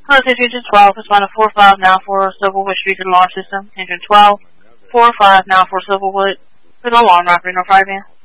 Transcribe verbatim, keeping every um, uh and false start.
Hello, Station twelve, responding four five now for Silverwood Street Alarm System. Engine twelve, four five now for Silverwood. With alarm operator, no private.